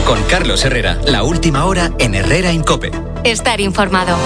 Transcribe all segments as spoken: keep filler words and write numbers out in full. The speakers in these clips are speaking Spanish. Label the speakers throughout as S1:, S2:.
S1: Con Carlos Herrera, la última hora en Herrera en COPE.
S2: Estar informado.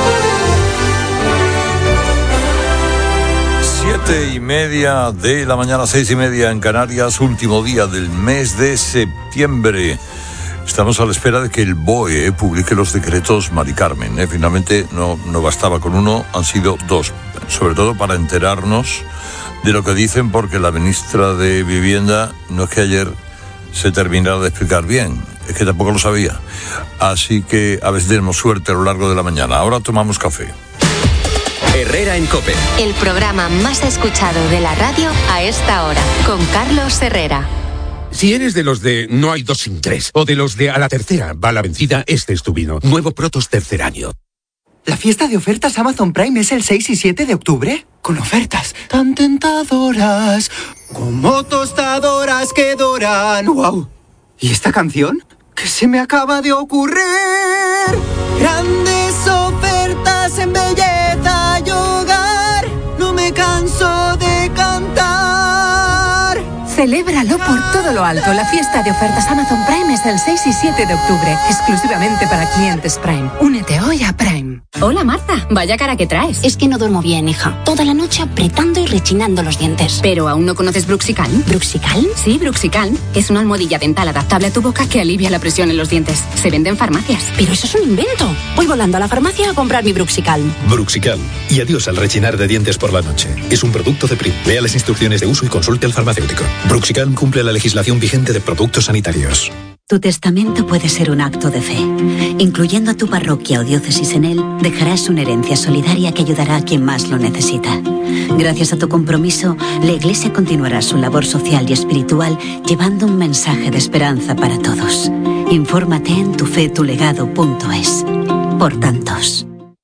S3: Siete y media de la mañana, seis y media en Canarias, último día del mes de septiembre. Estamos a la espera de que el B O E publique los decretos Mari Carmen. ¿eh? Finalmente no, no bastaba con uno, han sido dos, sobre todo para enterarnos de lo que dicen, porque la ministra de Vivienda no es que ayer se terminara de explicar bien, es que tampoco lo sabía. Así que a ver si tenemos suerte a lo largo de la mañana. Ahora tomamos café.
S1: Herrera en COPE.
S2: El programa más escuchado de la radio a esta hora, con Carlos Herrera.
S4: Si eres de los de no hay dos sin tres, o de los de a la tercera va la vencida, este es tu vino. Nuevo Protos tercer año.
S5: ¿La fiesta de ofertas Amazon Prime es el seis y siete de octubre? Con ofertas tan tentadoras, como tostadoras que doran. ¡Wow! ¿Y esta canción? ¿Qué se me acaba de ocurrir? Grandes ofertas en belleza y hogar, no me canso de cantar.
S6: Celébralo por todo lo alto. La fiesta de ofertas Amazon Prime es el seis y siete de octubre, exclusivamente para clientes Prime. Únete hoy a Prime.
S7: Hola Marta, vaya cara que traes.
S8: Es que no duermo bien, hija. Toda la noche apretando y rechinando los dientes.
S7: ¿Pero aún no conoces Bruxicalm?
S8: ¿Bruxicalm?
S7: Sí, Bruxicalm. Es una almohadilla dental adaptable a tu boca que alivia la presión en los dientes. Se vende en farmacias.
S8: Pero eso es un invento. Voy volando a la farmacia a comprar mi Bruxicalm.
S9: Bruxicalm. Y adiós al rechinar de dientes por la noche. Es un producto de Prim. Lea las instrucciones de uso y consulte al farmacéutico. Bruxicalm cumple la legislación vigente de productos sanitarios.
S10: Tu testamento puede ser un acto de fe. Incluyendo a tu parroquia o diócesis en él, dejarás una herencia solidaria que ayudará a quien más lo necesita. Gracias a tu compromiso, la Iglesia continuará su labor social y espiritual, llevando un mensaje de esperanza para todos. Infórmate en tufetulegado punto es. Por tantos.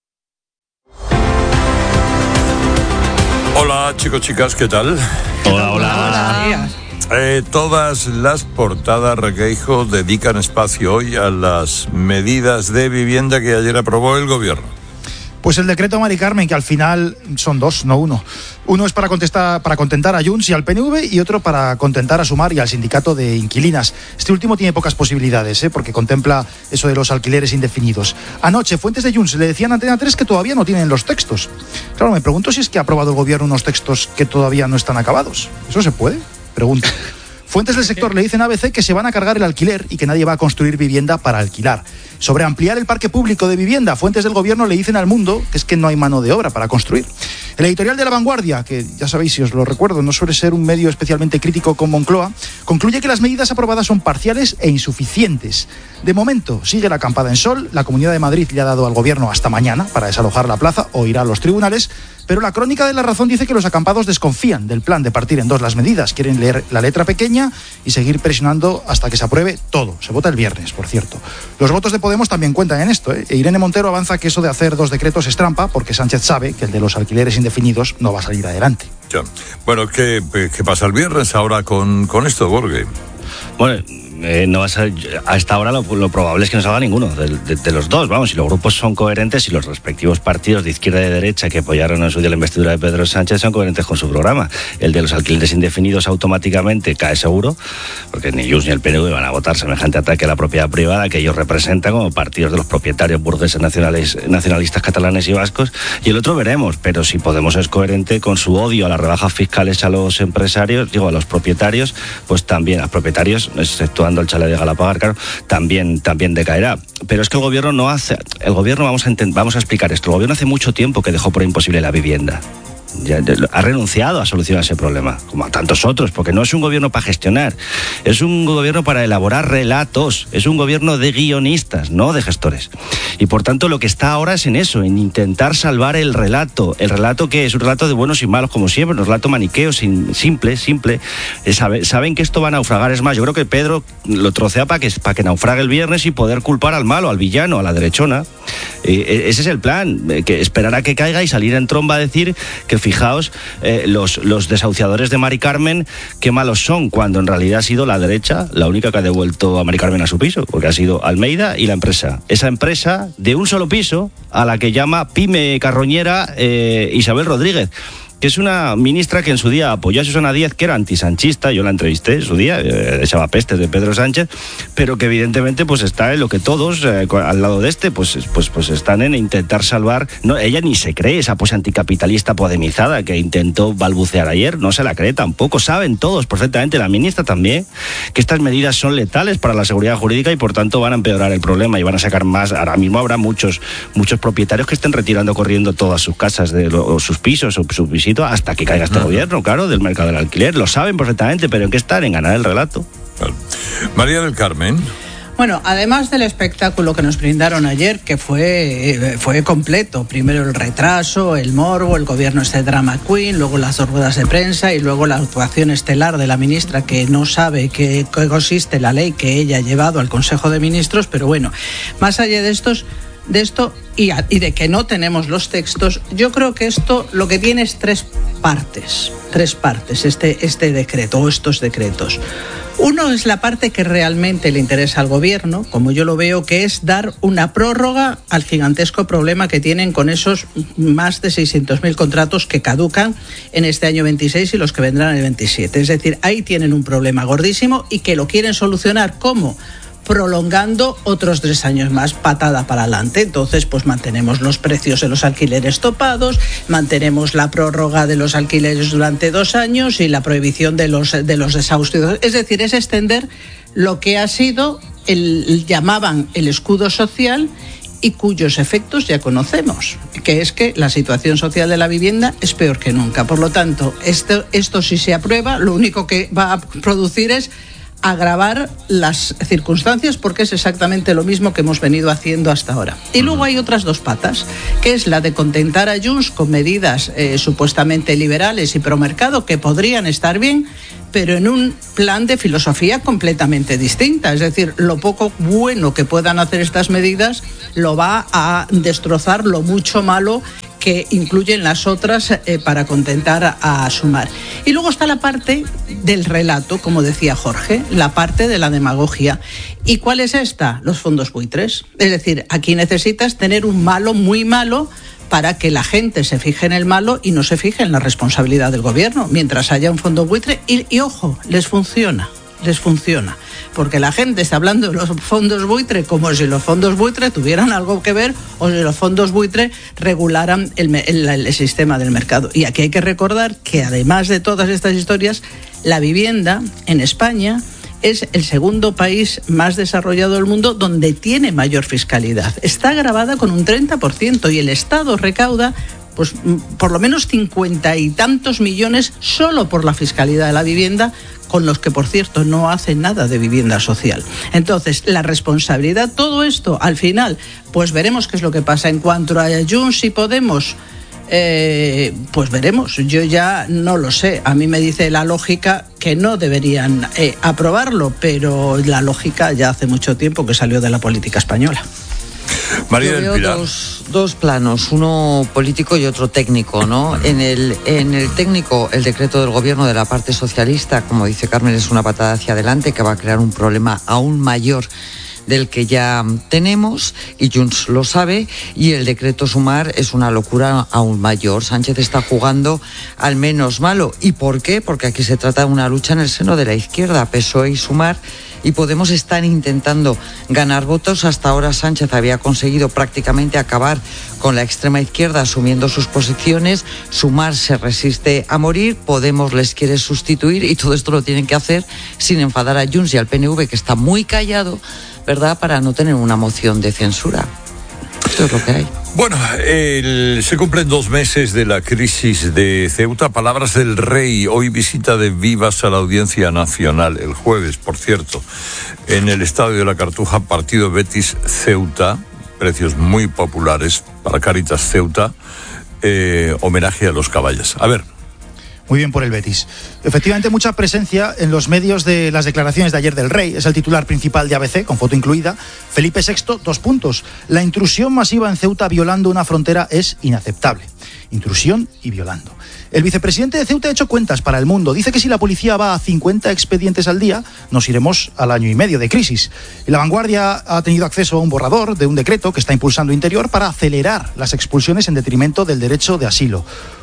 S3: Hola chicos, chicas, ¿qué tal?
S11: Hola, hola. hola.
S3: Eh, todas las portadas, Requeijo, dedican espacio hoy a las medidas de vivienda que ayer aprobó el gobierno.
S12: Pues el decreto Mari Carmen, que al final son dos, no uno. Uno es para contestar, para contentar a Junts y al P N V, y otro para contentar a Sumar y al sindicato de inquilinas. Este último tiene pocas posibilidades, ¿eh? porque contempla eso de los alquileres indefinidos. Anoche, fuentes de Junts le decían a Antena tres que todavía no tienen los textos. Claro, me pregunto si es que ha aprobado el gobierno unos textos que todavía no están acabados. ¿Eso se puede? Pregunto. Fuentes del sector le dicen a A B C que se van a cargar el alquiler y que nadie va a construir vivienda para alquilar. Sobre ampliar el parque público de vivienda, fuentes del gobierno le dicen al Mundo que es que no hay mano de obra para construir. El editorial de La Vanguardia, que ya sabéis, si os lo recuerdo, no suele ser un medio especialmente crítico con Moncloa, concluye que las medidas aprobadas son parciales e insuficientes. De momento, sigue la acampada en Sol. La Comunidad de Madrid le ha dado al gobierno hasta mañana para desalojar la plaza o ir a los tribunales, pero la Crónica de La Razón dice que los acampados desconfían del plan de partir en dos las medidas. Quieren leer la letra pequeña y seguir presionando hasta que se apruebe todo. Se vota el viernes, por cierto. Los votos de Podemos también cuentan en esto, ¿eh? E Irene Montero avanza que eso de hacer dos decretos es trampa, porque Sánchez sabe que el de los alquileres indefinidos no va a salir adelante.
S3: Ya. Bueno, ¿qué, qué pasa el viernes ahora con, con esto, Borge?
S11: Bueno, eh, no va a ser, a esta hora lo, lo probable es que no salga ninguno de, de, de los dos. Vamos, si los grupos son coherentes y los respectivos partidos de izquierda y de derecha que apoyaron en su día la investidura de Pedro Sánchez son coherentes con su programa. El de los alquileres indefinidos automáticamente cae seguro, porque ni Junts ni el P N V van a votar semejante ataque a la propiedad privada que ellos representan como partidos de los propietarios burgueses nacionales, nacionalistas catalanes y vascos. Y el otro veremos, pero si Podemos es coherente con su odio a las rebajas fiscales a los empresarios, digo, a los propietarios, pues también a los propietarios, exceptuando el chalet de Galapagar, claro, también, también decaerá. Pero es que el gobierno no hace, el gobierno, vamos a, ent- vamos a explicar esto, el gobierno hace mucho tiempo que dejó por imposible la vivienda. Ya, ya, ha renunciado a solucionar ese problema, como a tantos otros, porque no es un gobierno para gestionar, es un gobierno para elaborar relatos, es un gobierno de guionistas, no de gestores. Y por tanto lo que está ahora es en eso, en intentar salvar el relato, el relato que es un relato de buenos y malos como siempre, un relato maniqueo, sin, simple, simple. Eh, sabe, saben que esto va a naufragar, es más, yo creo que Pedro lo trocea para que, para que naufrague el viernes y poder culpar al malo, al villano, a la derechona. Eh, ese es el plan, eh, que esperar a que caiga y salir en tromba a decir que fijaos, eh, los, los desahuciadores de Mari Carmen, qué malos son, cuando en realidad ha sido la derecha la única que ha devuelto a Mari Carmen a su piso, porque ha sido Almeida y la empresa. Esa empresa de un solo piso a la que llama pyme carroñera eh, Isabel Rodríguez. que es una ministra que en su día apoyó a Susana Díaz, que era antisanchista, yo la entrevisté en su día, eh, echaba pestes de Pedro Sánchez, pero que evidentemente pues está en lo que todos, eh, al lado de este, pues, pues, pues están en intentar salvar. No, ella ni se cree esa pose anticapitalista podemizada que intentó balbucear ayer, no se la cree tampoco. Saben todos perfectamente, la ministra también, que estas medidas son letales para la seguridad jurídica y por tanto van a empeorar el problema y van a sacar más. Ahora mismo habrá muchos muchos propietarios que estén retirando corriendo todas sus casas, de, o sus pisos o sus visitos hasta que caiga este uh-huh. gobierno, claro, del mercado del alquiler. Lo saben perfectamente, pero ¿en qué están? En ganar el relato.
S3: Claro. María del Carmen.
S13: Bueno, además del espectáculo que nos brindaron ayer, que fue, fue completo, primero el retraso, el morbo, el gobierno este drama queen, luego las dos ruedas de prensa y luego la actuación estelar de la ministra que no sabe qué consiste la ley que ella ha llevado al Consejo de Ministros, pero bueno, más allá de estos, de esto y, a, y de que no tenemos los textos, yo creo que esto lo que tiene es tres partes, tres partes, este, este decreto o estos decretos. Uno es la parte que realmente le interesa al gobierno, como yo lo veo, que es dar una prórroga al gigantesco problema que tienen con esos más de seiscientos mil contratos que caducan en este año veintiséis y los que vendrán en el veintisiete. Es decir, ahí tienen un problema gordísimo y que lo quieren solucionar. ¿Cómo? Prolongando otros tres años más, patada para adelante. Entonces, pues mantenemos los precios de los alquileres topados, mantenemos la prórroga de los alquileres durante dos años y la prohibición de los, de los desahucios. Es decir, es extender lo que ha sido, el llamaban el escudo social y cuyos efectos ya conocemos, que es que la situación social de la vivienda es peor que nunca. Por lo tanto, esto, esto si se aprueba, lo único que va a producir es agravar las circunstancias porque es exactamente lo mismo que hemos venido haciendo hasta ahora. Y luego hay otras dos patas, que es la de contentar a Junts con medidas eh, supuestamente liberales y promercado que podrían estar bien, pero en un plan de filosofía completamente distinta. Es decir, lo poco bueno que puedan hacer estas medidas lo va a destrozar lo mucho malo que incluyen las otras eh, para contentar a, a Sumar. Y luego está la parte del relato, como decía Jorge, la parte de la demagogia. ¿Y cuál es esta? Los fondos buitres. Es decir, aquí necesitas tener un malo muy malo para que la gente se fije en el malo y no se fije en la responsabilidad del gobierno, mientras haya un fondo buitre. Y, y ojo, les funciona, les funciona. Porque la gente está hablando de los fondos buitre como si los fondos buitre tuvieran algo que ver o si los fondos buitre regularan el, el, el sistema del mercado. Y aquí hay que recordar que además de todas estas historias, la vivienda en España es el segundo país más desarrollado del mundo donde tiene mayor fiscalidad. Está gravada con un treinta por ciento y el Estado recauda pues por lo menos cincuenta y tantos millones solo por la fiscalidad de la vivienda, con los que, por cierto, no hacen nada de vivienda social. Entonces, la responsabilidad, todo esto, al final, pues veremos qué es lo que pasa. En cuanto a Junts y Podemos, eh, pues veremos. Yo ya no lo sé. A mí me dice la lógica que no deberían eh, aprobarlo, pero la lógica ya hace mucho tiempo que salió de la política española.
S3: María
S14: Yo
S3: del
S14: veo
S3: Pilar.
S14: dos, dos planos, uno político y otro técnico, ¿no? En el, en el técnico, el decreto del gobierno de la parte socialista, como dice Carmen, es una patada hacia adelante que va a crear un problema aún mayor del que ya tenemos, y Junts lo sabe, y el decreto Sumar es una locura aún mayor. Sánchez está jugando al menos malo. ¿Y por qué? Porque aquí se trata de una lucha en el seno de la izquierda. P S O E y Sumar y Podemos están intentando ganar votos. Hasta ahora Sánchez había conseguido prácticamente acabar con la extrema izquierda asumiendo sus posiciones. Sumar se resiste a morir, Podemos les quiere sustituir, y todo esto lo tienen que hacer sin enfadar a Junts y al P N V, que está muy callado, ¿verdad?, para no tener una moción de censura. Esto es lo que hay.
S3: Bueno, el, se cumplen dos meses de la crisis de Ceuta. Palabras del rey. Hoy visita de Vivas a la Audiencia Nacional. El jueves, por cierto, en el Estadio de la Cartuja, partido Betis-Ceuta. Precios muy populares para Cáritas Ceuta. Eh, homenaje a los caballos. A ver.
S12: Muy bien por el Betis. Efectivamente, mucha presencia en los medios de las declaraciones de ayer del rey. Es el titular principal de A B C, con foto incluida. Felipe sexto, dos puntos. La intrusión masiva en Ceuta violando una frontera es inaceptable. Intrusión y violando. El vicepresidente de Ceuta ha hecho cuentas para El Mundo. Dice que si la policía va a cincuenta expedientes al día, nos iremos al año y medio de crisis. Y La Vanguardia ha tenido acceso a un borrador de un decreto que está impulsando Interior para acelerar las expulsiones en detrimento del derecho de asilo.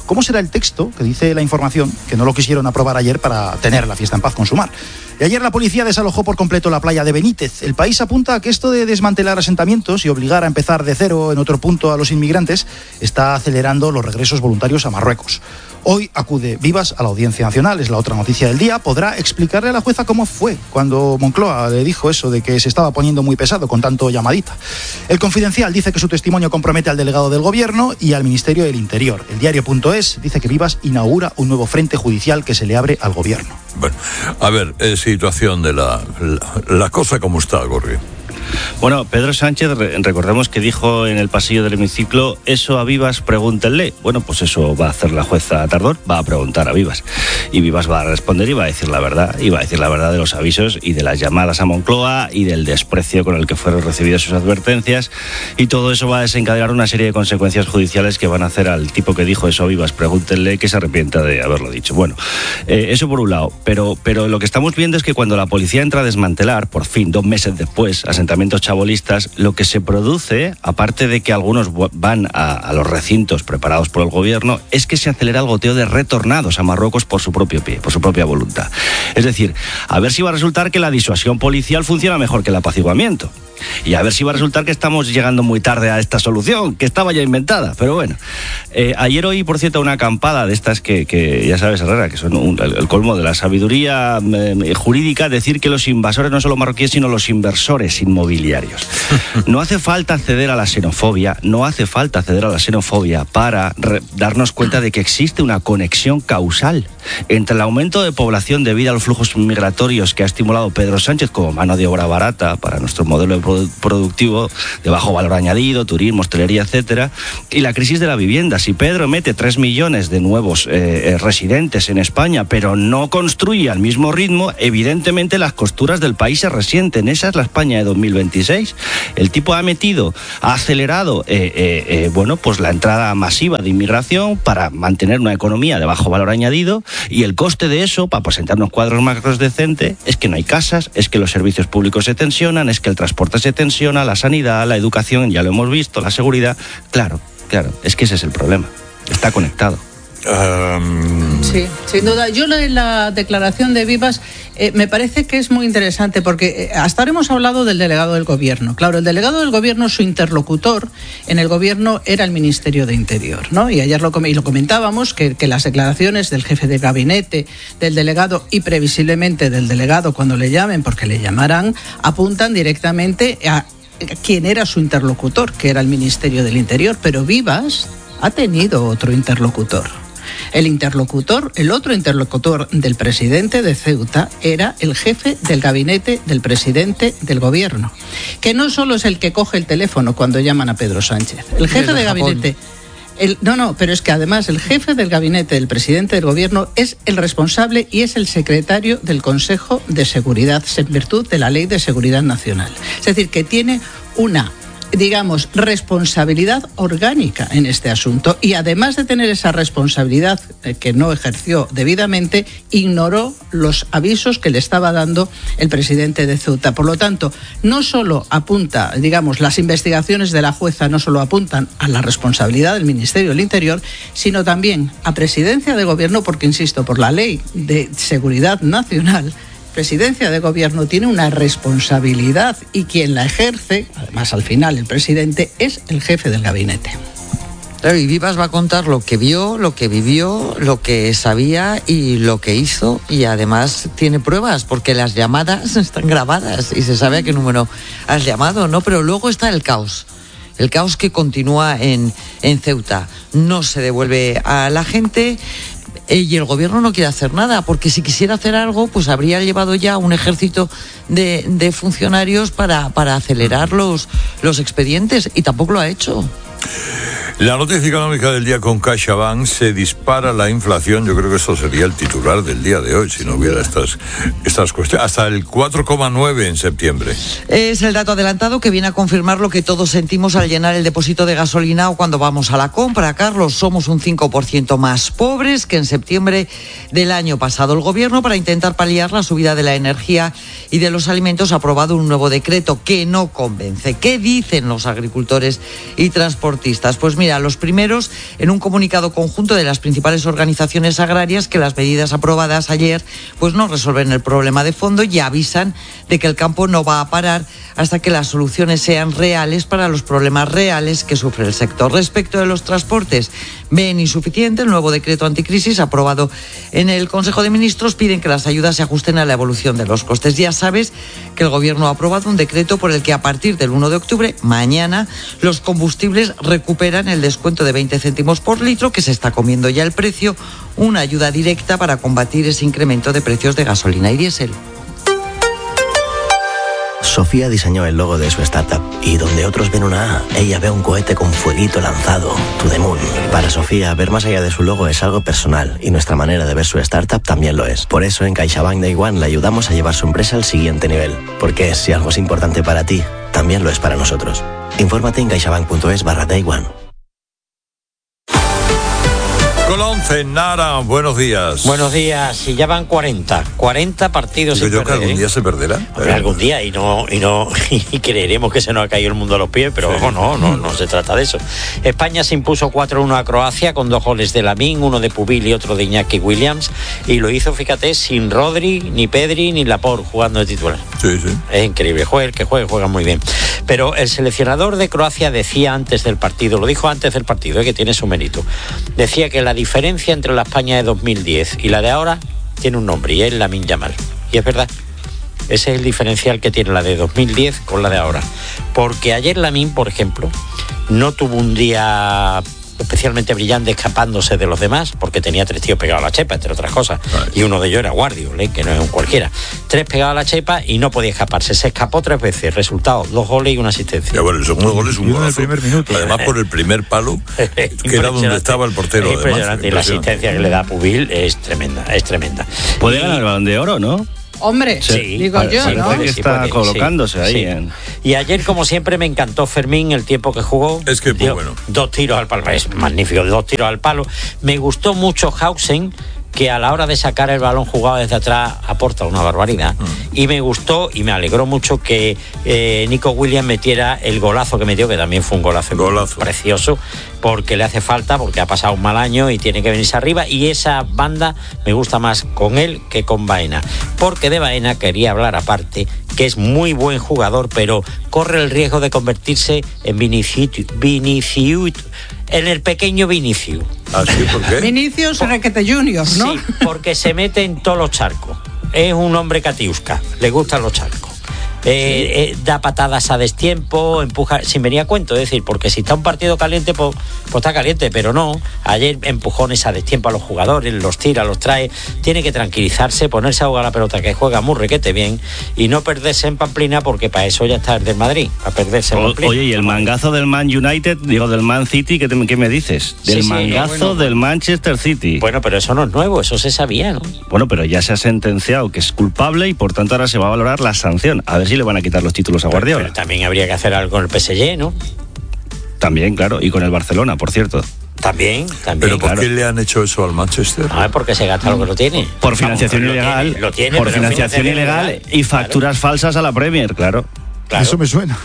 S12: ¿Cómo será el texto que dice la información que no lo quisieron aprobar ayer para tener la fiesta en paz con Sumar? Y ayer la policía desalojó por completo la playa de Benítez. El País apunta a que esto de desmantelar asentamientos y obligar a empezar de cero en otro punto a los inmigrantes está acelerando los regresos voluntarios a Marruecos. Hoy acude Vivas a la Audiencia Nacional, es la otra noticia del día. Podrá explicarle a la jueza cómo fue cuando Moncloa le dijo eso de que se estaba poniendo muy pesado con tanto llamadita. El Confidencial dice que su testimonio compromete al delegado del Gobierno y al Ministerio del Interior. El Diario.es dice que Vivas inaugura un nuevo frente judicial que se le abre al Gobierno.
S3: Bueno, a ver, eh, situación de la, la, la cosa como está, Gorri.
S11: Bueno, Pedro Sánchez, recordemos que dijo en el pasillo del hemiciclo, eso a Vivas pregúntenle. Bueno, pues eso va a hacer la jueza Tardón, va a preguntar a Vivas. Y Vivas va a responder y va a decir la verdad. Y va a decir la verdad de los avisos y de las llamadas a Moncloa y del desprecio con el que fueron recibidas sus advertencias. Y todo eso va a desencadenar una serie de consecuencias judiciales que van a hacer al tipo que dijo eso a Vivas, pregúntenle, que se arrepienta de haberlo dicho. Bueno, eh, eso por un lado. Pero, pero lo que estamos viendo es que cuando la policía entra a desmantelar, por fin, dos meses después, asentamientos chabolistas, lo que se produce, aparte de que algunos van a, a los recintos preparados por el gobierno, es que se acelera el goteo de retornados a Marruecos por su propio pie, por su propia voluntad. Es decir, a ver si va a resultar que la disuasión policial funciona mejor que el apaciguamiento. Y a ver si va a resultar que estamos llegando muy tarde a esta solución, que estaba ya inventada. Pero bueno, eh, ayer oí, por cierto, una acampada de estas que, que ya sabes, Herrera, que son un, el, el colmo de la sabiduría eh, jurídica, decir que los invasores no son los marroquíes, sino los inversores inmobiliarios. No hace falta ceder a la xenofobia, no hace falta ceder a la xenofobia para re- darnos cuenta de que existe una conexión causal entre el aumento de población debido a los flujos migratorios que ha estimulado Pedro Sánchez como mano de obra barata para nuestro modelo de productivo de bajo valor añadido, turismo, hostelería, etcétera, y la crisis de la vivienda. Si Pedro mete tres millones de nuevos eh, residentes en España, pero no construye al mismo ritmo, evidentemente las costuras del país se resienten. Esa es la España de dos mil veintiséis. El tipo ha metido, ha acelerado, eh, eh, eh, bueno, pues la entrada masiva de inmigración para mantener una economía de bajo valor añadido, y el coste de eso, para presentar unos cuadros macros decentes, es que no hay casas, es que los servicios públicos se tensionan, es que el transporte se tensiona, la sanidad, la educación, ya lo hemos visto, la seguridad. Claro, claro, es que ese es el problema. Está conectado.
S13: Um... Sí, sin duda. Yo la, la declaración de Vivas eh, me parece que es muy interesante porque eh, hasta ahora hemos hablado del delegado del gobierno. Claro, el delegado del gobierno, su interlocutor en el gobierno era el Ministerio de Interior, ¿no? Y ayer lo, y lo comentábamos, que, que las declaraciones del jefe de gabinete, del delegado y previsiblemente del delegado cuando le llamen, porque le llamarán, apuntan directamente a quién era su interlocutor, que era el Ministerio del Interior. Pero Vivas ha tenido otro interlocutor. El interlocutor, el otro interlocutor del presidente de Ceuta era el jefe del gabinete del presidente del gobierno, que no solo es el que coge el teléfono cuando llaman a Pedro Sánchez. El jefe de gabinete... El, no, no, pero es que además el jefe del gabinete del presidente del gobierno es el responsable y es el secretario del Consejo de Seguridad, en virtud de la Ley de Seguridad Nacional. Es decir, que tiene una, digamos, responsabilidad orgánica en este asunto, y además de tener esa responsabilidad eh, que no ejerció debidamente, ignoró los avisos que le estaba dando el presidente de Ceuta. Por lo tanto, no solo apunta, digamos, las investigaciones de la jueza no solo apuntan a la responsabilidad del Ministerio del Interior, sino también a Presidencia de Gobierno, porque, insisto, por la Ley de Seguridad Nacional, Presidencia de Gobierno tiene una responsabilidad, y quien la ejerce, además al final el presidente, es el jefe del gabinete.
S14: Claro, y Vivas va a contar lo que vio, lo que vivió, lo que sabía y lo que hizo, y además tiene pruebas porque las llamadas están grabadas y se sabe a qué número has llamado, ¿no? Pero luego está el caos. El caos que continúa en, en Ceuta. No se devuelve a la gente. Y el gobierno no quiere hacer nada, porque si quisiera hacer algo, pues habría llevado ya un ejército de, de funcionarios para, para acelerar los, los expedientes, y tampoco lo ha hecho.
S3: La noticia económica del día con CaixaBank: se dispara la inflación. Yo creo que esto sería el titular del día de hoy si no hubiera estas, estas cuestiones. Hasta el cuatro coma nueve en septiembre.
S14: Es el dato adelantado que viene a confirmar lo que todos sentimos al llenar el depósito de gasolina o cuando vamos a la compra. Carlos, somos un cinco por ciento más pobres que en septiembre del año pasado. El gobierno, para intentar paliar la subida de la energía y de los alimentos, ha aprobado un nuevo decreto que no convence. ¿Qué dicen los agricultores y transportistas? Pues mira, los primeros, en un comunicado conjunto de las principales organizaciones agrarias, que las medidas aprobadas ayer pues no resuelven el problema de fondo y avisan de que el campo no va a parar hasta que las soluciones sean reales para los problemas reales que sufre el sector. Respecto de los transportes, ven insuficiente el nuevo decreto anticrisis aprobado en el Consejo de Ministros. Piden que las ayudas se ajusten a la evolución de los costes. Ya sabes que el Gobierno ha aprobado un decreto por el que a partir del uno de octubre, mañana, los combustibles recuperan el descuento de veinte céntimos por litro, que se está comiendo ya el precio, una ayuda directa para combatir ese incremento de precios de gasolina y diésel.
S15: Sofía diseñó el logo de su startup y donde otros ven una A, ella ve un cohete con fueguito lanzado, To The Moon. Para Sofía, ver más allá de su logo es algo personal y nuestra manera de ver su startup también lo es. Por eso en CaixaBank Day One le ayudamos a llevar su empresa al siguiente nivel. Porque si algo es importante para ti, también lo es para nosotros. Infórmate en caixabank.es barra Day One.
S3: Con la once, Nara, buenos días.
S16: Buenos días, y ya van cuarenta, cuarenta partidos
S3: Digo
S16: sin
S3: yo
S16: perder,
S3: que algún
S16: ¿eh?
S3: día se perderá.
S16: Hombre, algún día, y no y no y creeremos que se nos ha caído el mundo a los pies, pero
S3: Sí.
S16: ojo, no, no, no se trata de eso. España se impuso cuatro uno a Croacia con dos goles de Lamín, uno de Pubil y otro de Iñaki Williams, y lo hizo, fíjate, sin Rodri, ni Pedri, ni Laporte jugando de titular.
S3: Sí, sí.
S16: Es increíble, juega el que juegue, juega muy bien. Pero el seleccionador de Croacia decía antes del partido, lo dijo antes del partido, eh, que tiene su mérito, decía que la diferencia entre la España de dos mil diez y la de ahora tiene un nombre, y es Lamine Yamal. Y es verdad, ese es el diferencial que tiene la de dos mil diez con la de ahora. Porque ayer Lamine, por ejemplo, no tuvo un día especialmente brillante escapándose de los demás, porque tenía tres tíos pegados a la chepa, entre otras cosas, y uno de ellos era Guardiola, ¿eh? Que no es un cualquiera. Tres pegados a la chepa y no podía escaparse. Se escapó tres veces. Resultado, dos goles y una asistencia.
S3: Ya, bueno, el segundo gol es un golazo. Además, por el primer palo, que era donde estaba el portero.
S16: Es impresionante.
S3: Además,
S16: Y la asistencia que le da Pubil es tremenda, es tremenda.
S11: Puede
S16: Y-
S11: ganar el Balón de Oro, ¿no?
S13: Hombre,
S16: Sí,
S13: digo
S16: sí,
S13: yo,
S16: sí,
S13: ¿no?
S16: puede, sí,
S11: Está
S16: puede,
S11: colocándose
S16: sí,
S11: ahí
S16: sí.
S11: en-
S16: Y ayer, como siempre, me encantó Fermín, el tiempo que jugó.
S3: Es que, pues,
S16: Dio
S3: bueno.
S16: Dos tiros al palo, es magnífico, dos tiros al palo. Me gustó mucho Hausen, que a la hora de sacar el balón jugado desde atrás aporta una barbaridad. Mm. Y me gustó y me alegró mucho que eh, Nico Williams metiera el golazo que metió, que también fue un golazo, golazo precioso, porque le hace falta, porque ha pasado un mal año y tiene que venirse arriba, y esa banda me gusta más con él que con Baena, porque de Baena quería hablar aparte, que es muy buen jugador, pero corre el riesgo de convertirse en Vinicius, Vinicius en el pequeño Vinicius.
S3: ¿Así por qué?
S13: Vinicius Requete Junior, ¿no?
S16: Sí, porque se mete en todos los charcos. Es un hombre catiusca, le gustan los charcos. Eh, eh, da patadas a destiempo, empuja sin venir a cuento, es decir, porque si está un partido caliente, pues, pues está caliente, pero no. Ayer empujones a destiempo a los jugadores, los tira, los trae. Tiene que tranquilizarse, ponerse a jugar la pelota, que juega muy requete bien, y no perderse en Pamplina, porque para eso ya está el del Madrid, para perderse en
S11: O-
S16: Pamplina.
S11: Oye, y el mangazo del Man United, digo, del Man City, ¿qué, te- qué me dices? Del
S16: Sí, sí,
S11: mangazo
S16: bueno,
S11: del Manchester City.
S16: Bueno, pero eso no es nuevo, eso se sabía, ¿no?
S11: Bueno, pero ya se ha sentenciado que es culpable y por tanto ahora se va a valorar la sanción. A ver si le van a quitar los títulos a Guardiola.
S16: Pero también habría que hacer algo con el P S G, ¿no?
S11: También, claro, y con el Barcelona, por cierto.
S16: También, también.
S3: ¿Pero por
S16: claro.
S3: qué le han hecho eso al Manchester?
S16: No, es porque se gasta lo que lo tiene.
S11: Por financiación
S16: Vamos, lo
S11: ilegal.
S16: tiene, lo tiene,
S11: por
S16: pero
S11: financiación ilegal y facturas falsas a la Premier, claro.
S16: Claro.
S12: Eso me suena.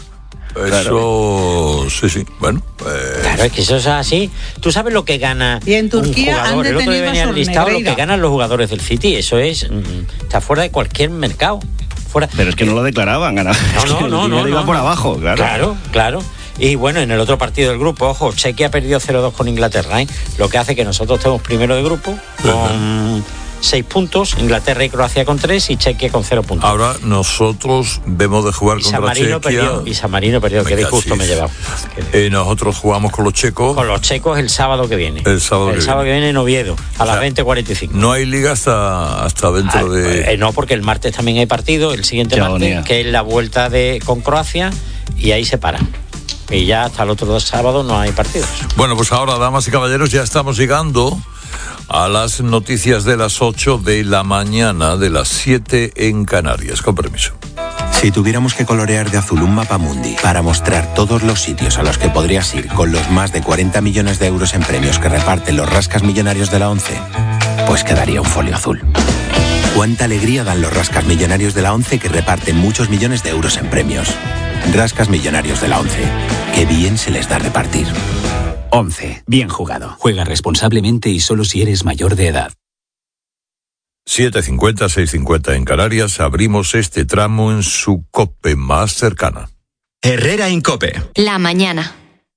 S3: Eso, sí, sí. Bueno, eh,
S16: Claro, es que eso es así. ¿Tú sabes lo que gana
S13: Y en Turquía
S16: un
S13: han
S16: jugador? El otro día
S13: detenido a
S16: venía el listado lo que
S13: Negreira.
S16: ganan los jugadores del City. Eso es, mm, está fuera de cualquier mercado. Fuera.
S11: Pero es que no lo declaraban, ganaba.
S16: No,
S11: Es que
S16: no,
S11: el
S16: no,
S11: dinero
S16: no,
S11: iba
S16: no,
S11: por
S16: no.
S11: abajo, claro.
S16: Claro, claro. Y bueno, en el otro partido del grupo, ojo, Chequia perdió cero dos con Inglaterra, ¿eh? Lo que hace que nosotros estemos primero de grupo con seis puntos, Inglaterra y Croacia con tres y Chequia con cero puntos.
S3: ahora nosotros vemos de jugar
S16: Y San
S3: contra
S16: Marino
S3: Chequia.
S16: perdió, y San Marino perdió, que
S3: Venga,
S16: disgusto
S3: sí.
S16: me he llevado.
S3: Eh, nosotros jugamos con los checos.
S16: Con los checos el sábado que viene.
S3: El sábado
S16: el
S3: que
S16: sábado que viene en Oviedo, a las
S3: sea,
S16: veinte cuarenta y cinco.
S3: No hay liga hasta, hasta dentro
S16: Ah,
S3: de...
S16: eh, no, porque el martes también hay partido, el siguiente
S11: Qué
S16: martes,
S11: agonía.
S16: que es la vuelta de con Croacia, y ahí se para. Y ya hasta el otro sábado no hay partidos.
S3: Bueno, pues ahora, damas y caballeros, ya estamos llegando a las noticias de las ocho de la mañana, de las siete en Canarias. Con permiso.
S17: Si tuviéramos que colorear de azul un mapa mundi para mostrar todos los sitios a los que podrías ir con los más de cuarenta millones de euros en premios que reparten los rascas millonarios de la ONCE, pues quedaría un folio azul. Cuánta alegría dan los rascas millonarios de la ONCE que reparten muchos millones de euros en premios. Rascas millonarios de la ONCE. Qué bien se les da repartir.
S18: once. Bien jugado. Juega responsablemente y solo si eres mayor de edad.
S3: siete cincuenta, seis cincuenta en Canarias. Abrimos este tramo en su COPE más cercana.
S1: Herrera en COPE.
S2: La mañana.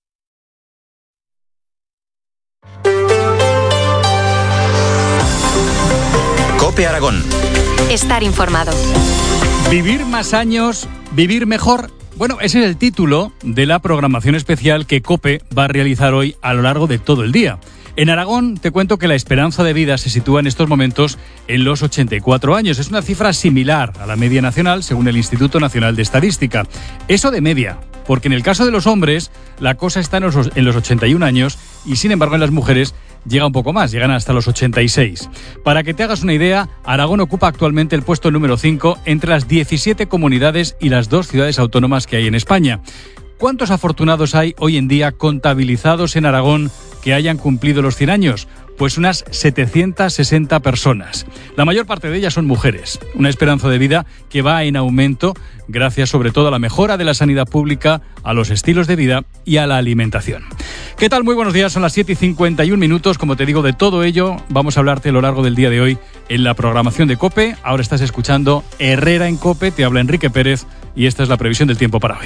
S1: COPE Aragón.
S2: Estar informado.
S19: Vivir más años, vivir mejor. Bueno, ese es el título de la programación especial que COPE va a realizar hoy a lo largo de todo el día. En Aragón te cuento que la esperanza de vida se sitúa en estos momentos en los ochenta y cuatro años. Es una cifra similar a la media nacional según el Instituto Nacional de Estadística. Eso de media, porque en el caso de los hombres la cosa está en los, en los ochenta y un años y sin embargo en las mujeres llega un poco más, llegan hasta los ochenta y seis. Para que te hagas una idea, Aragón ocupa actualmente el puesto número cinco entre las diecisiete comunidades y las dos ciudades autónomas que hay en España. ¿Cuántos afortunados hay hoy en día contabilizados en Aragón que hayan cumplido los cien años? Pues unas setecientas sesenta personas. La mayor parte de ellas son mujeres. Una esperanza de vida que va en aumento gracias sobre todo a la mejora de la sanidad pública, a los estilos de vida y a la alimentación. ¿Qué tal? Muy buenos días, son las siete y cincuenta y un minutos. Como te digo, de todo ello vamos a hablarte a lo largo del día de hoy en la programación de COPE. Ahora estás escuchando Herrera en COPE, te habla Enrique Pérez y esta es la previsión del tiempo para hoy.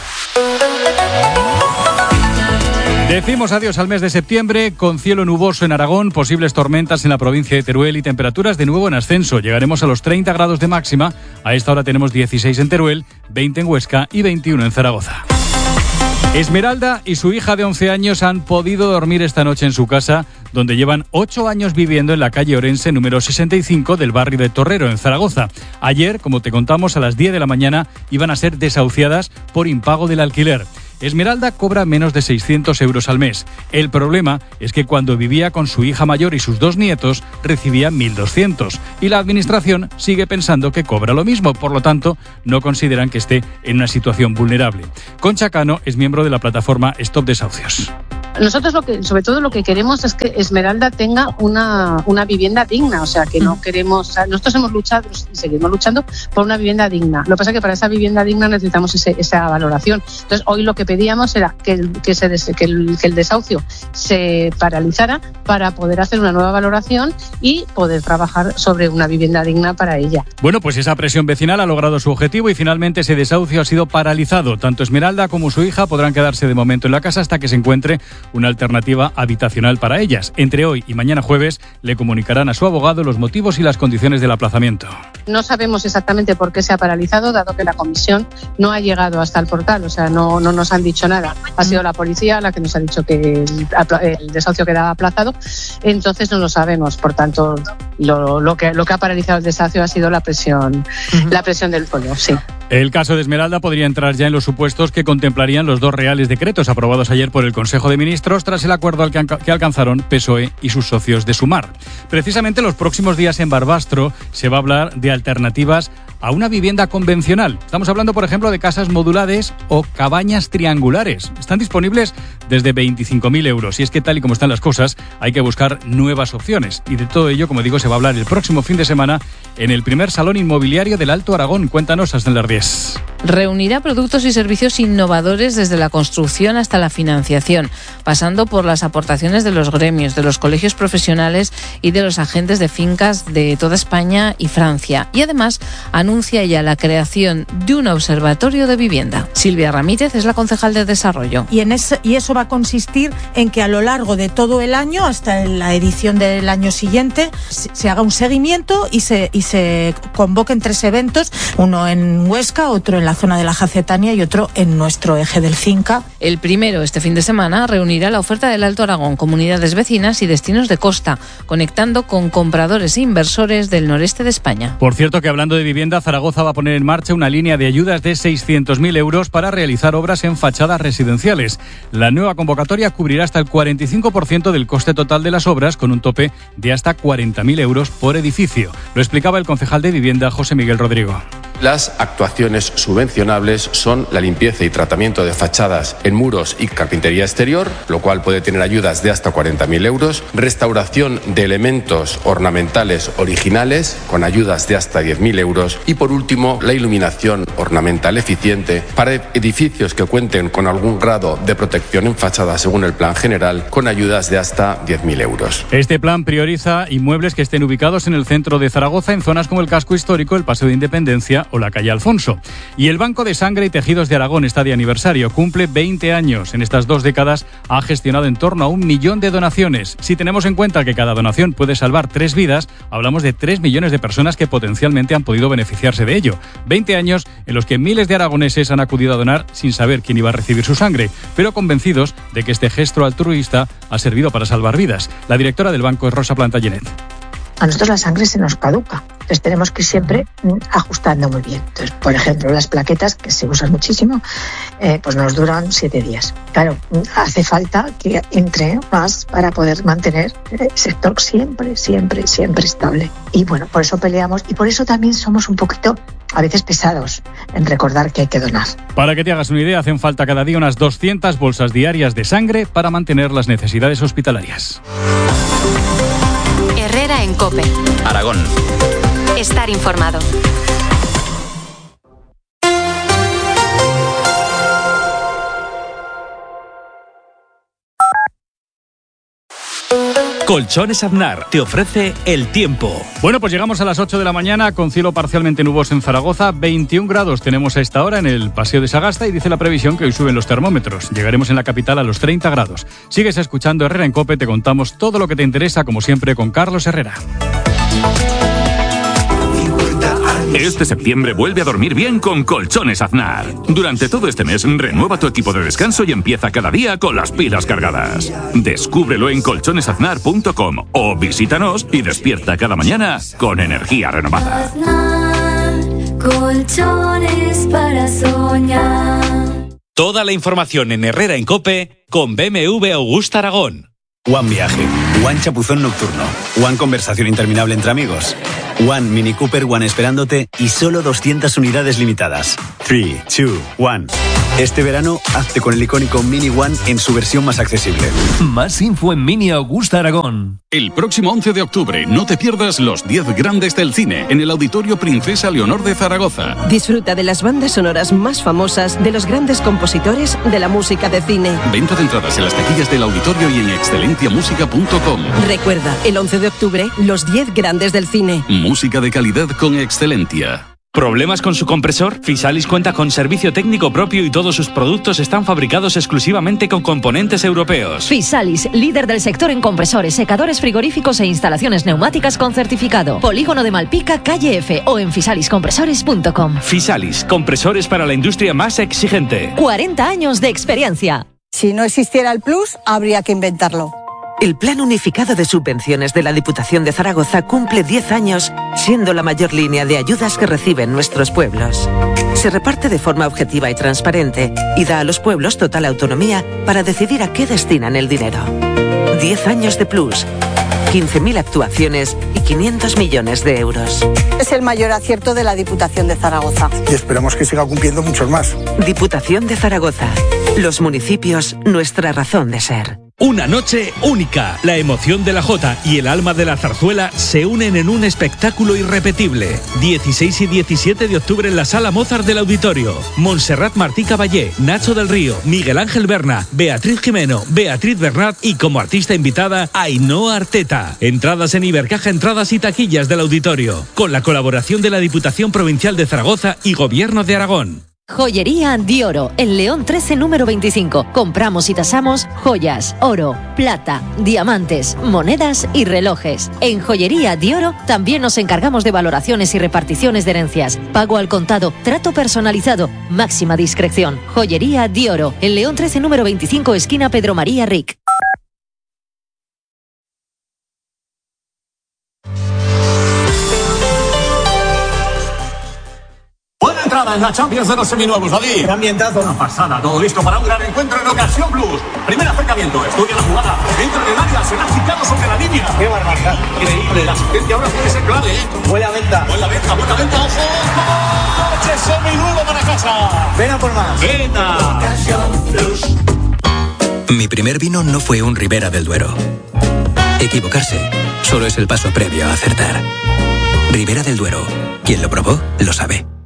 S19: Decimos adiós al mes de septiembre con cielo nuboso en Aragón, posibles tormentas en la provincia de Teruel y temperaturas de nuevo en ascenso. Llegaremos a los treinta grados de máxima. A esta hora tenemos dieciséis en Teruel, veinte en Huesca y veintiuno en Zaragoza. Esmeralda y su hija de once años han podido dormir esta noche en su casa, donde llevan ocho años viviendo en la calle Orense número sesenta y cinco del barrio de Torrero, en Zaragoza. Ayer, como te contamos, a las diez de la mañana iban a ser desahuciadas por impago del alquiler. Esmeralda cobra menos de seiscientos euros al mes. El problema es que cuando vivía con su hija mayor y sus dos nietos recibía mil doscientos y la administración sigue pensando que cobra lo mismo, por lo tanto no consideran que esté en una situación vulnerable. Concha Cano es miembro de la plataforma Stop Desahucios.
S20: Nosotros lo que, sobre todo lo que queremos es que Esmeralda tenga una, una vivienda digna, o sea, que no queremos, o sea, nosotros hemos luchado y seguimos luchando por una vivienda digna. Lo que pasa es que para esa vivienda digna necesitamos ese, esa valoración. Entonces, hoy lo que pedíamos era que el, que, se des, que, el, que el desahucio se paralizara para poder hacer una nueva valoración y poder trabajar sobre una vivienda digna para ella.
S19: Bueno, pues esa presión vecinal ha logrado su objetivo y finalmente ese desahucio ha sido paralizado. Tanto Esmeralda como su hija podrán quedarse de momento en la casa hasta que se encuentre una alternativa habitacional para ellas. Entre hoy y mañana jueves le comunicarán a su abogado los motivos y las condiciones del aplazamiento.
S20: No sabemos exactamente por qué se ha paralizado, dado que la comisión no ha llegado hasta el portal, o sea, no, no nos han dicho nada. Ha sido la policía la que nos ha dicho que el, el desahucio quedaba aplazado, entonces no lo sabemos. Por tanto, lo, lo, que, lo que ha paralizado el desahucio ha sido la presión, uh-huh. la presión del pueblo, sí.
S19: El caso de Esmeralda podría entrar ya en los supuestos que contemplarían los dos reales decretos aprobados ayer por el Consejo de Ministros tras el acuerdo al que, que alcanzaron P S O E y sus socios de Sumar. Precisamente los próximos días en Barbastro se va a hablar de alternativas a una vivienda convencional. Estamos hablando, por ejemplo, de casas modulares o cabañas triangulares. Están disponibles desde veinticinco mil euros. Y es que tal y como están las cosas, hay que buscar nuevas opciones. Y de todo ello, como digo, se va a hablar el próximo fin de semana en el primer Salón Inmobiliario del Alto Aragón. Cuéntanos, Asnel Ardiés.
S21: Reunirá productos y servicios innovadores desde la construcción hasta la financiación, pasando por las aportaciones de los gremios, de los colegios profesionales y de los agentes de fincas de toda España y Francia. Y además anuncia ya la creación de un observatorio de vivienda. Silvia Ramírez es la concejal de Desarrollo.
S22: Y, en ese, y eso va a consistir en que a lo largo de todo el año, hasta la edición del año siguiente, se, se haga un seguimiento y se, y se convoquen tres eventos, uno en Huesca, otro en la zona de la Jacetania y otro en nuestro eje del Cinca.
S21: El primero, este fin de semana, reunirá la oferta del Alto Aragón, comunidades vecinas y destinos de costa, conectando con compradores e inversores del noreste de España.
S19: Por cierto que hablando de vivienda, Zaragoza va a poner en marcha una línea de ayudas de seiscientos mil euros para realizar obras en fachadas residenciales. La nueva convocatoria cubrirá hasta el cuarenta y cinco por ciento del coste total de las obras, con un tope de hasta cuarenta mil euros por edificio. Lo explicaba el concejal de Vivienda, José Miguel Rodrigo.
S4: Las actuaciones subvencionables son la limpieza y tratamiento de fachadas en muros y carpintería exterior, lo cual puede tener ayudas de hasta cuarenta mil euros, restauración de elementos ornamentales originales con ayudas de hasta diez mil euros y, por último, la iluminación ornamental eficiente para edificios que cuenten con algún grado de protección en fachada según el plan general con ayudas de hasta diez mil euros.
S19: Este plan prioriza inmuebles que estén ubicados en el centro de Zaragoza, en zonas como el casco histórico, el Paseo de Independencia o la calle Alfonso. Y el Banco de Sangre y Tejidos de Aragón está de aniversario, cumple veinte años. En estas dos décadas ha gestionado en torno a un millón de donaciones. Si tenemos en cuenta que cada donación puede salvar tres vidas, hablamos de tres millones de personas que potencialmente han podido beneficiarse de ello. veinte años en los que miles de aragoneses han acudido a donar sin saber quién iba a recibir su sangre, pero convencidos de que este gesto altruista ha servido para salvar vidas. La directora del banco es Rosa Plantagenet.
S5: A nosotros la sangre se nos caduca, entonces tenemos que ir siempre ajustando muy bien. Entonces, por ejemplo, las plaquetas, que se usan muchísimo, eh, pues nos duran siete días. Claro, hace falta que entre más para poder mantener el sector siempre, siempre, siempre estable. Y bueno, por eso peleamos y por eso también somos un poquito, a veces, pesados en recordar que hay que donar.
S19: Para que te hagas una idea, hacen falta cada día unas doscientas bolsas diarias de sangre para mantener las necesidades hospitalarias.
S2: Herrera en COPE.
S1: Aragón.
S2: Estar informado.
S23: Colchones Aznar te ofrece el tiempo.
S19: Bueno, pues llegamos a las ocho de la mañana con cielo parcialmente nuboso en Zaragoza. veintiún grados tenemos a esta hora en el Paseo de Sagasta y dice la previsión que hoy suben los termómetros. Llegaremos en la capital a los treinta grados. Sigues escuchando Herrera en COPE, te contamos todo lo que te interesa, como siempre, con Carlos Herrera.
S24: Este septiembre vuelve a dormir bien con Colchones Aznar. Durante todo este mes, renueva tu equipo de descanso y empieza cada día con las pilas cargadas. Descúbrelo en colchones aznar punto com o visítanos y despierta cada mañana con energía renovada.
S25: Aznar, colchones para soñar.
S23: Toda la información en Herrera en COPE con B M W Augusta Aragón.
S18: One Viaje, One Chapuzón Nocturno, One Conversación Interminable entre amigos, One Mini Cooper One esperándote y solo doscientas unidades limitadas. tres, dos, uno. Este verano, hazte con el icónico Mini One en su versión más accesible.
S26: Más info en Mini Augusta Aragón.
S27: El próximo once de octubre, no te pierdas los diez grandes del cine en el Auditorio Princesa Leonor de Zaragoza.
S28: Disfruta de las bandas sonoras más famosas de los grandes compositores de la música de cine.
S27: Venta de entradas en las taquillas del auditorio y en excelencia música punto com.
S28: Recuerda, el once de octubre, los diez grandes del cine.
S27: Música de calidad con excelencia.
S23: ¿Problemas con su compresor? Fisalis cuenta con servicio técnico propio y todos sus productos están fabricados exclusivamente con componentes europeos.
S29: Fisalis, líder del sector en compresores, secadores frigoríficos e instalaciones neumáticas con certificado. Polígono de Malpica, calle F o en fisalis compresores punto com.
S23: Fisalis, compresores para la industria más exigente.
S29: cuarenta años de experiencia.
S30: Si no existiera el Plus, habría que inventarlo.
S31: El Plan Unificado de Subvenciones de la Diputación de Zaragoza cumple diez años, siendo la mayor línea de ayudas que reciben nuestros pueblos. Se reparte de forma objetiva y transparente y da a los pueblos total autonomía para decidir a qué destinan el dinero. diez años de Plus, quince mil actuaciones y quinientos millones de euros.
S30: Es el mayor acierto de la Diputación de Zaragoza.
S32: Y esperamos que siga cumpliendo muchos más.
S31: Diputación de Zaragoza. Los municipios, nuestra razón de ser.
S23: Una noche única. La emoción de la Jota y el alma de la zarzuela se unen en un espectáculo irrepetible. dieciséis y diecisiete de octubre en la Sala Mozart del Auditorio. Montserrat Martí Caballé, Nacho del Río, Miguel Ángel Berna, Beatriz Jimeno, Beatriz Bernat y como artista invitada, Ainhoa Arteta. Entradas en Ibercaja Entradas y Taquillas del Auditorio. Con la colaboración de la Diputación Provincial de Zaragoza y Gobierno de Aragón.
S29: Joyería Dioro, en León trece número veinticinco. Compramos y tasamos joyas, oro, plata, diamantes, monedas y relojes. En Joyería Dioro también nos encargamos de valoraciones y reparticiones de herencias. Pago al contado, trato personalizado, máxima discreción. Joyería Dioro, en León trece número veinticinco, esquina Pedro María Ric.
S6: jugada en la Champions de los seminuevos, David.
S7: Qué ambientazo.
S6: Una pasada, todo listo para un gran encuentro en Ocasión Plus. Primer acercamiento, estudia la jugada, entra en el área, será quitado sobre la línea.
S7: Qué barbaridad.
S6: Increíble, la asistencia ahora puede ser clave, ¿eh?
S7: Buena venta.
S6: Buena venta, buena venta, ojo. Coche seminuevo para casa.
S7: Ven a por más.
S6: Venta.
S8: Mi primer vino no fue un Ribera del Duero. Equivocarse solo es el paso previo a acertar. Ribera del Duero. Quien lo probó, lo sabe.